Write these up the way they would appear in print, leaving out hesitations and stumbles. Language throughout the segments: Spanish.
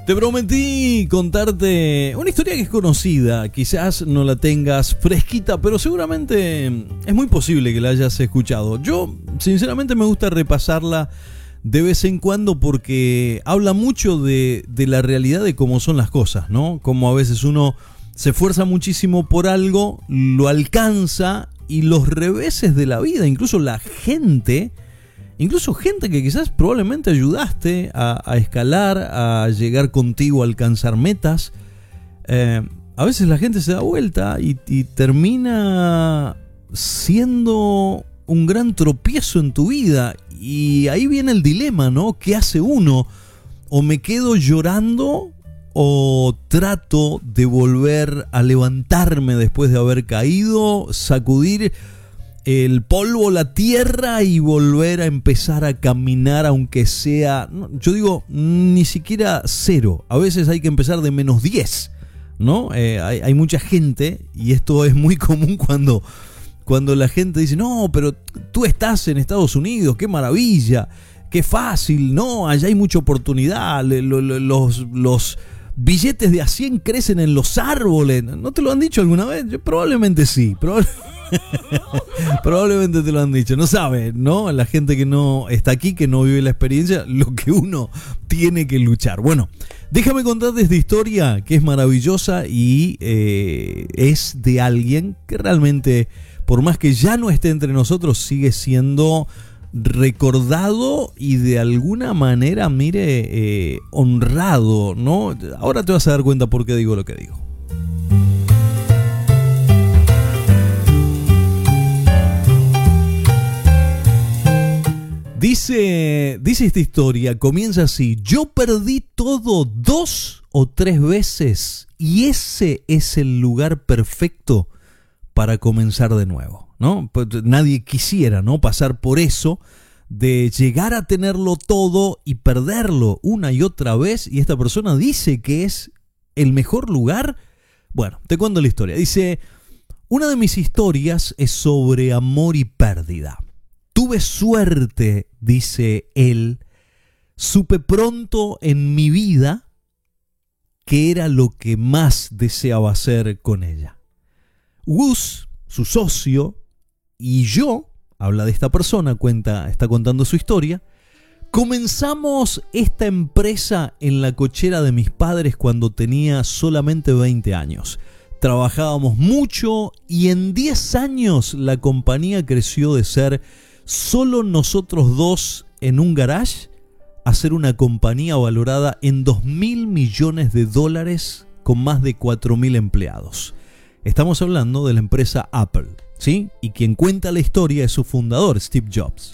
Te prometí contarte una historia que es conocida, quizás no la tengas fresquita, pero seguramente es muy posible que la hayas escuchado. Yo, sinceramente, me gusta repasarla de vez en cuando porque habla mucho de la realidad de cómo son las cosas, ¿no? Como a veces uno se esfuerza muchísimo por algo, lo alcanza y los reveses de la vida, incluso gente que quizás probablemente ayudaste a escalar, a llegar contigo a alcanzar metas. A veces la gente se da vuelta y termina siendo un gran tropiezo en tu vida. Y ahí viene el dilema, ¿no? ¿Qué hace uno? O me quedo llorando o trato de volver a levantarme después de haber caído, sacudir el polvo, la tierra y volver a empezar a caminar, aunque sea, yo digo, ni siquiera 0. A veces hay que empezar de -10, ¿no? Hay mucha gente, y esto es muy común cuando la gente dice, no, pero tú estás en Estados Unidos, qué maravilla, qué fácil, no, allá hay mucha oportunidad, los billetes de A100 crecen en los árboles. ¿No te lo han dicho alguna vez? Probablemente sí, probablemente te lo han dicho. No sabe, ¿no? La gente que no está aquí, que no vive la experiencia, lo que uno tiene que luchar. Bueno, déjame contarte esta historia que es maravillosa y es de alguien que realmente, por más que ya no esté entre nosotros, sigue siendo recordado y de alguna manera, honrado, ¿no? Ahora te vas a dar cuenta por qué digo lo que digo. Dice esta historia, comienza así: yo perdí todo 2 o 3 veces y ese es el lugar perfecto para comenzar de nuevo, ¿no? Pues nadie quisiera, ¿no?, pasar por eso de llegar a tenerlo todo y perderlo una y otra vez, y esta persona dice que es el mejor lugar. Bueno, te cuento la historia. Dice, una de mis historias es sobre amor y pérdida. Tuve suerte, dice él, supe pronto en mi vida que era lo que más deseaba hacer con ella. Gus, su socio, y yo, habla de esta persona, está contando su historia, comenzamos esta empresa en la cochera de mis padres cuando tenía solamente 20 años. Trabajábamos mucho y en 10 años la compañía creció de ser solo nosotros dos en un garage a ser una compañía valorada en $2.000 millones con más de 4.000 empleados. Estamos hablando de la empresa Apple, ¿sí? Y quien cuenta la historia es su fundador, Steve Jobs.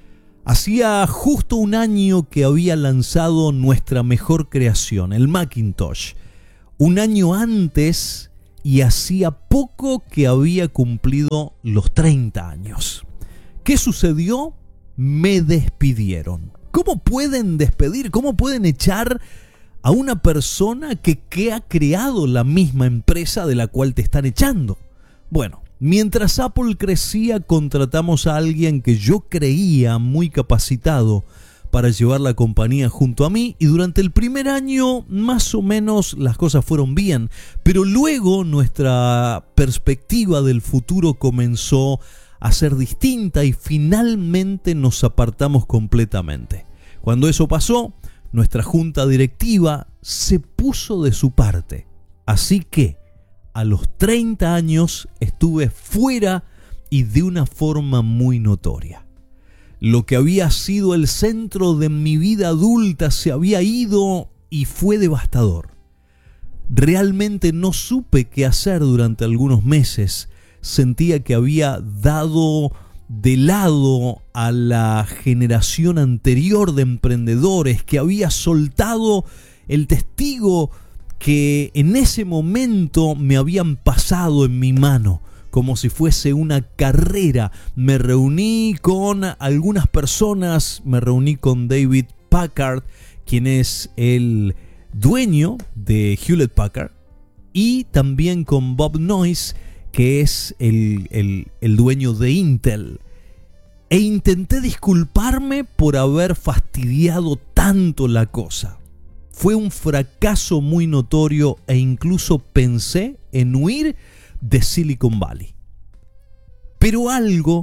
Hacía justo un año que había lanzado nuestra mejor creación, el Macintosh. Un año antes, y hacía poco que había cumplido los 30 años. ¿Qué sucedió? Me despidieron. ¿Cómo pueden despedir? ¿Cómo pueden echar a una persona que ha creado la misma empresa de la cual te están echando? Bueno, mientras Apple crecía, contratamos a alguien que yo creía muy capacitado para llevar la compañía junto a mí, y durante el primer año más o menos las cosas fueron bien, pero luego nuestra perspectiva del futuro comenzó a ser distinta y finalmente nos apartamos completamente. Cuando eso pasó, nuestra junta directiva se puso de su parte, así que a los 30 años estuve fuera y de una forma muy notoria. Lo que había sido el centro de mi vida adulta se había ido y fue devastador. Realmente no supe qué hacer durante algunos meses. Sentía que había dado de lado a la generación anterior de emprendedores, que había soltado el testigo que en ese momento me habían pasado en mi mano, como si fuese una carrera. Me reuní con algunas personas, me reuní con David Packard, quien es el dueño de Hewlett Packard, y también con Bob Noyce, que es el dueño de Intel. E intenté disculparme por haber fastidiado tanto la cosa. Fue un fracaso muy notorio e incluso pensé en huir de Silicon Valley. Pero algo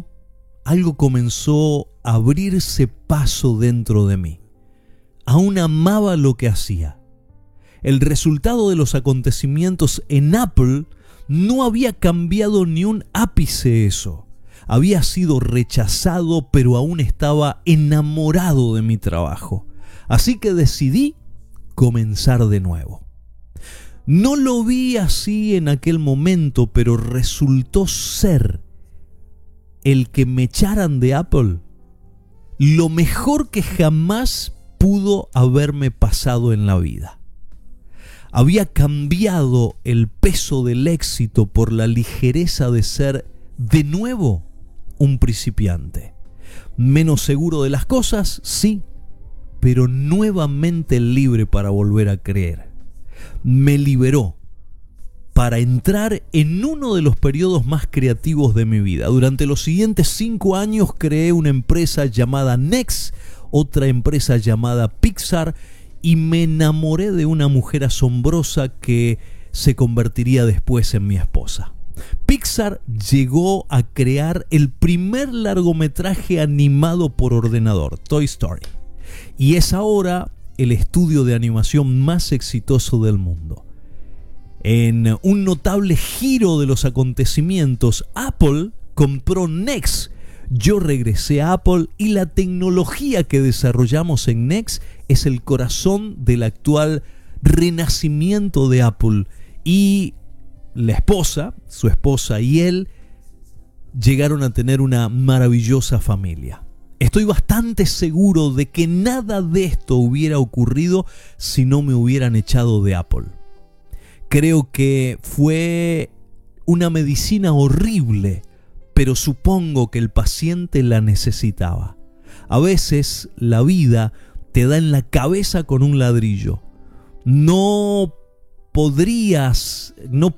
comenzó a abrirse paso dentro de mí. Aún amaba lo que hacía. El resultado de los acontecimientos en Apple no había cambiado ni un ápice eso. Había sido rechazado, pero aún estaba enamorado de mi trabajo. Así que decidí comenzar de nuevo. No lo vi así en aquel momento, pero resultó ser el que me echaran de Apple lo mejor que jamás pudo haberme pasado en la vida. Había cambiado el peso del éxito por la ligereza de ser de nuevo un principiante. Menos seguro de las cosas, sí, pero nuevamente libre para volver a creer. Me liberó para entrar en uno de los periodos más creativos de mi vida. Durante los siguientes 5 años creé una empresa llamada Next, otra empresa llamada Pixar, y me enamoré de una mujer asombrosa que se convertiría después en mi esposa. Pixar llegó a crear el primer largometraje animado por ordenador, Toy Story, y es ahora el estudio de animación más exitoso del mundo. En un notable giro de los acontecimientos, Apple compró Next. Yo regresé a Apple y la tecnología que desarrollamos en Next es el corazón del actual renacimiento de Apple. Y su esposa y él llegaron a tener una maravillosa familia. Estoy bastante seguro de que nada de esto hubiera ocurrido si no me hubieran echado de Apple. Creo que fue una medicina horrible, pero supongo que el paciente la necesitaba. A veces la vida te da en la cabeza con un ladrillo. No pondrías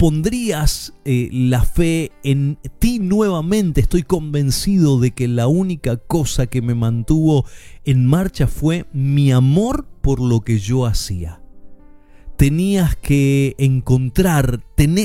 la fe en ti nuevamente. Estoy convencido de que la única cosa que me mantuvo en marcha fue mi amor por lo que yo hacía. Tenés que encontrar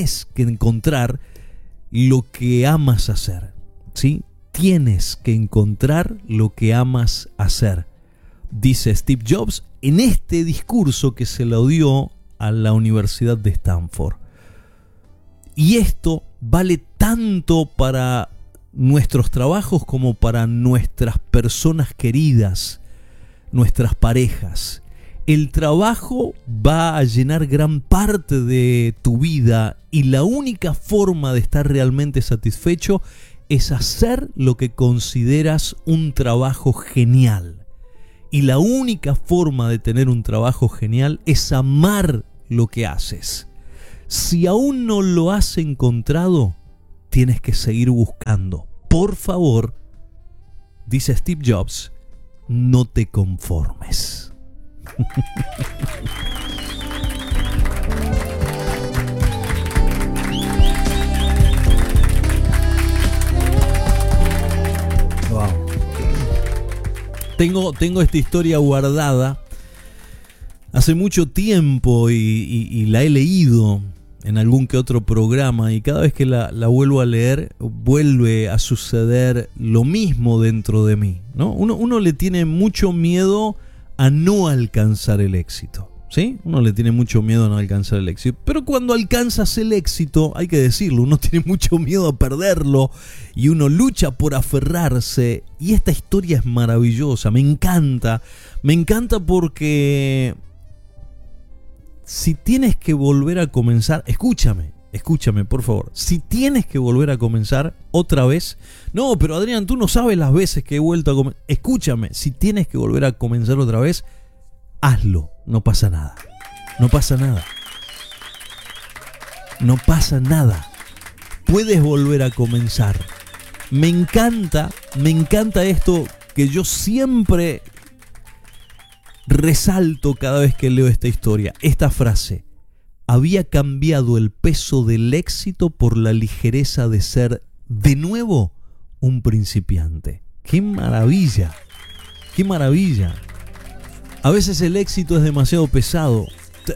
lo que amas hacer, ¿sí? Tienes que encontrar lo que amas hacer, dice Steve Jobs en este discurso que se lo dio a la Universidad de Stanford. Y esto vale tanto para nuestros trabajos como para nuestras personas queridas, nuestras parejas. El trabajo va a llenar gran parte de tu vida y la única forma de estar realmente satisfecho es hacer lo que consideras un trabajo genial. Y la única forma de tener un trabajo genial es amar lo que haces. Si aún no lo has encontrado, tienes que seguir buscando. Por favor, dice Steve Jobs, no te conformes. Wow. Tengo esta historia guardada hace mucho tiempo y la he leído en algún que otro programa, y cada vez que la vuelvo a leer vuelve a suceder lo mismo dentro de mí, ¿no? Uno le tiene mucho miedo a no alcanzar el éxito, ¿sí? Uno le tiene mucho miedo a no alcanzar el éxito, pero cuando alcanzas el éxito, hay que decirlo, uno tiene mucho miedo a perderlo y uno lucha por aferrarse. Y esta historia es maravillosa, me encanta porque si tienes que volver a comenzar, escúchame por favor, si tienes que volver a comenzar otra vez, no, pero Adrián, tú no sabes las veces que he vuelto a comenzar, escúchame, si tienes que volver a comenzar otra vez, hazlo, no pasa nada, puedes volver a comenzar. Me encanta esto que yo siempre resalto cada vez que leo esta historia, esta frase: había cambiado el peso del éxito por la ligereza de ser de nuevo un principiante. ¡Qué maravilla! ¡Qué maravilla! A veces el éxito es demasiado pesado.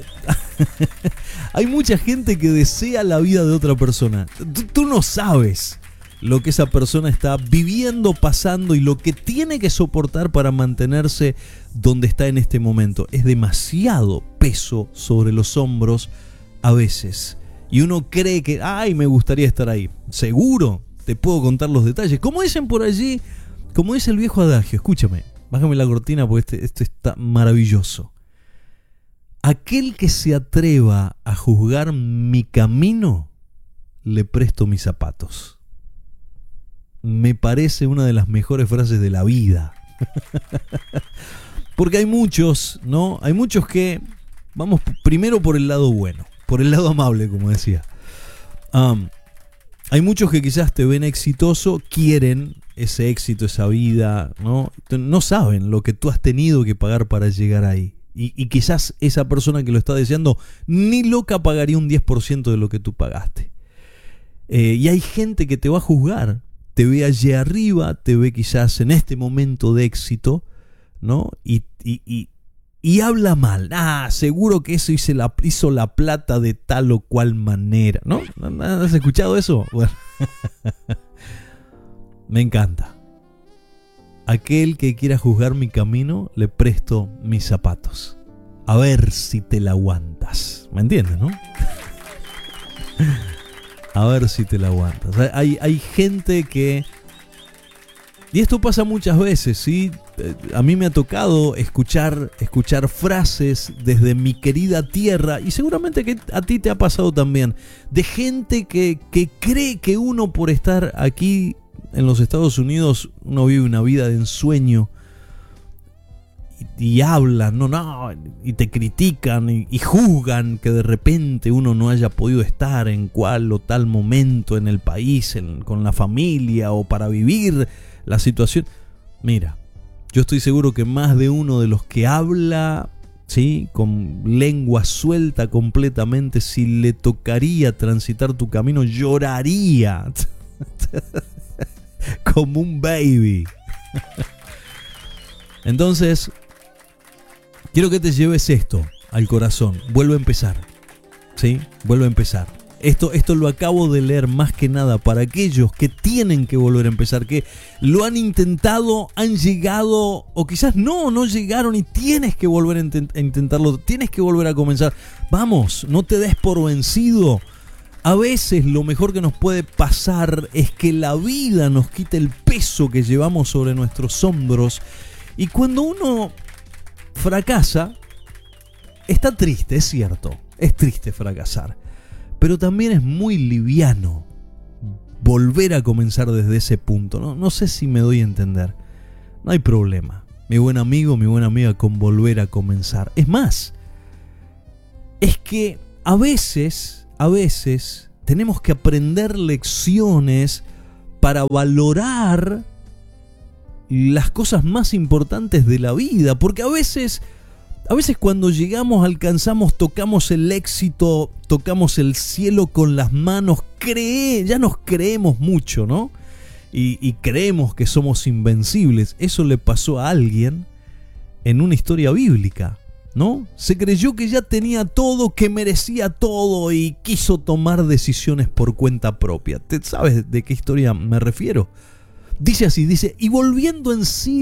Hay mucha gente que desea la vida de otra persona. Tú no sabes lo que esa persona está viviendo, pasando y lo que tiene que soportar para mantenerse donde está en este momento. Es demasiado peso sobre los hombros a veces. Y uno cree que, ay, me gustaría estar ahí. Seguro, te puedo contar los detalles. Como dicen por allí, como dice el viejo adagio, escúchame, bájame la cortina porque esto está maravilloso. Aquel que se atreva a juzgar mi camino, le presto mis zapatos. Me parece una de las mejores frases de la vida. Porque hay muchos, ¿no? Hay muchos que vamos primero por el lado bueno, por el lado amable, como decía. Hay muchos que quizás te ven exitoso, quieren ese éxito, esa vida, ¿no? No saben lo que tú has tenido que pagar para llegar ahí. Y quizás esa persona que lo está deseando ni loca pagaría un 10% de lo que tú pagaste. Y hay gente que te va a juzgar, te ve allí arriba, te ve quizás en este momento de éxito, ¿no? Y habla mal. Seguro que eso hizo la plata de tal o cual manera, ¿no? ¿Has escuchado eso? Bueno. Me encanta. Aquel que quiera juzgar mi camino, le presto mis zapatos. A ver si te la aguantas. ¿Me entiendes, no? A ver si te la aguantas. Hay gente que... Y esto pasa muchas veces, ¿sí? A mí me ha tocado escuchar frases desde mi querida tierra, y seguramente que a ti te ha pasado también, de gente que cree que uno por estar aquí en los Estados Unidos, uno vive una vida de ensueño y hablan, y te critican y juzgan que de repente uno no haya podido estar en cual o tal momento en el país, con la familia o para vivir la situación. Mira, yo estoy seguro que más de uno de los que habla, ¿sí?, con lengua suelta completamente, si le tocaría transitar tu camino, lloraría como un baby. Entonces, quiero que te lleves esto al corazón. Vuelve a empezar, ¿sí? Vuelve a empezar. Esto lo acabo de leer más que nada para aquellos que tienen que volver a empezar, que lo han intentado, han llegado, o quizás no llegaron y tienes que volver a intentarlo, tienes que volver a comenzar. Vamos, no te des por vencido. A veces lo mejor que nos puede pasar es que la vida nos quite el peso que llevamos sobre nuestros hombros, y cuando uno fracasa, está triste, es cierto, es triste fracasar. Pero también es muy liviano volver a comenzar desde ese punto. No sé si me doy a entender. No hay problema, mi buen amigo, mi buena amiga, con volver a comenzar. Es más, es que a veces tenemos que aprender lecciones para valorar las cosas más importantes de la vida. Porque a veces cuando llegamos, alcanzamos, tocamos el éxito, tocamos el cielo con las manos, ya nos creemos mucho, ¿no? Y creemos que somos invencibles. Eso le pasó a alguien en una historia bíblica, ¿no? Se creyó que ya tenía todo, que merecía todo y quiso tomar decisiones por cuenta propia. ¿Sabes de qué historia me refiero? Dice así, y volviendo en sí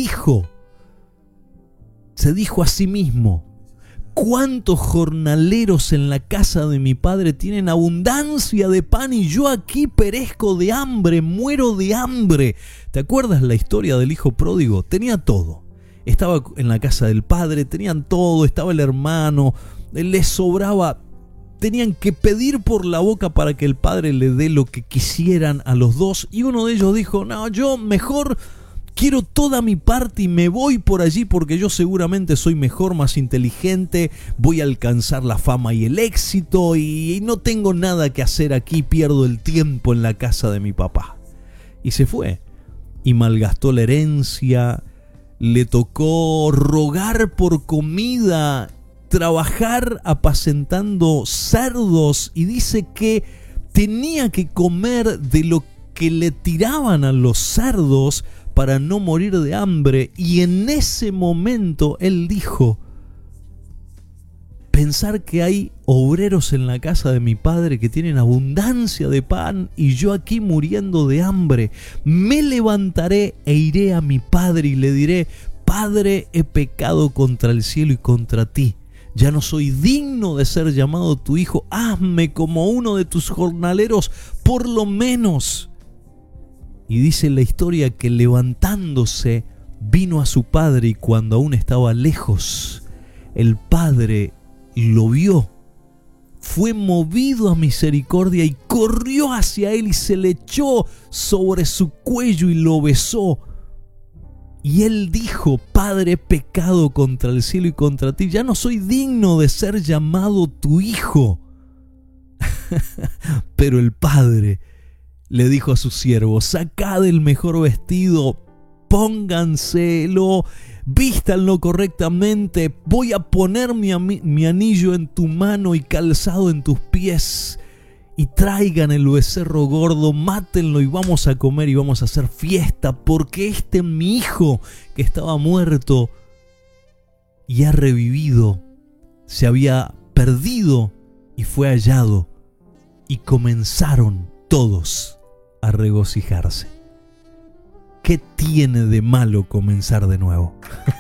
se dijo a sí mismo: ¿cuántos jornaleros en la casa de mi padre tienen abundancia de pan y yo aquí perezco de hambre, muero de hambre? ¿Te acuerdas la historia del hijo pródigo? Tenía todo. Estaba en la casa del padre, tenían todo, estaba el hermano, les sobraba. Tenían que pedir por la boca para que el padre le dé lo que quisieran a los dos. Y uno de ellos dijo: no, yo mejor quiero toda mi parte y me voy por allí porque yo seguramente soy mejor, más inteligente, voy a alcanzar la fama y el éxito y no tengo nada que hacer aquí, pierdo el tiempo en la casa de mi papá. Y se fue y malgastó la herencia, le tocó rogar por comida, trabajar apacentando cerdos, y dice que tenía que comer de lo que le tiraban a los cerdos para no morir de hambre. Y en ese momento él dijo: pensar que hay obreros en la casa de mi padre que tienen abundancia de pan y yo aquí muriendo de hambre. Me levantaré e iré a mi padre y le diré: Padre, he pecado contra el cielo y contra ti. Ya no soy digno de ser llamado tu hijo. Hazme como uno de tus jornaleros, por lo menos. Y dice la historia que levantándose vino a su padre, y cuando aún estaba lejos, el padre lo vio, fue movido a misericordia y corrió hacia él y se le echó sobre su cuello y lo besó. Y él dijo: Padre, he pecado contra el cielo y contra ti, ya no soy digno de ser llamado tu hijo. Pero el padre le dijo a sus siervos: sacad el mejor vestido, pónganselo, vístanlo correctamente, voy a poner mi anillo en tu mano y calzado en tus pies, y traigan el becerro gordo, mátenlo y vamos a comer y vamos a hacer fiesta, porque este mi hijo que estaba muerto y ha revivido, se había perdido y fue hallado. Y comenzaron todos a regocijarse. ¿Qué tiene de malo comenzar de nuevo?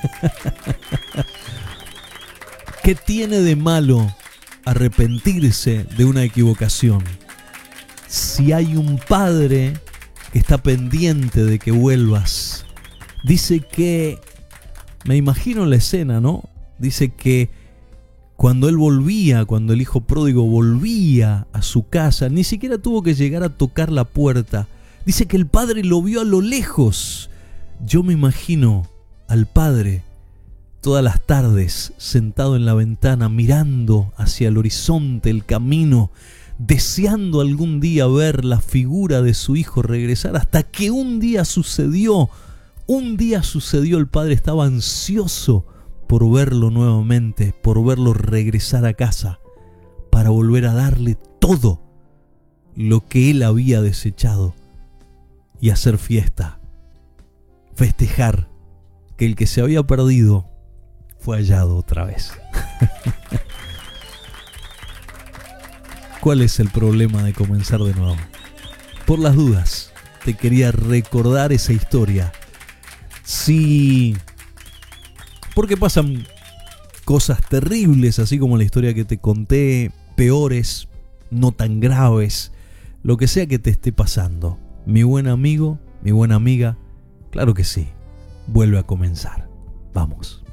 ¿Qué tiene de malo arrepentirse de una equivocación? Si hay un padre que está pendiente de que vuelvas. Dice que, me imagino la escena, ¿no? Dice que cuando él volvía, cuando el hijo pródigo volvía a su casa, ni siquiera tuvo que llegar a tocar la puerta. Dice que el padre lo vio a lo lejos. Yo me imagino al padre todas las tardes sentado en la ventana, mirando hacia el horizonte, el camino, deseando algún día ver la figura de su hijo regresar, hasta que un día sucedió. El padre estaba ansioso por verlo nuevamente, por verlo regresar a casa, para volver a darle todo lo que él había desechado y hacer fiesta, festejar que el que se había perdido fue hallado otra vez. ¿Cuál es el problema de comenzar de nuevo? Por las dudas, te quería recordar esa historia. Sí, porque pasan cosas terribles, así como la historia que te conté, peores, no tan graves, lo que sea que te esté pasando. Mi buen amigo, mi buena amiga, claro que sí, vuelve a comenzar. Vamos.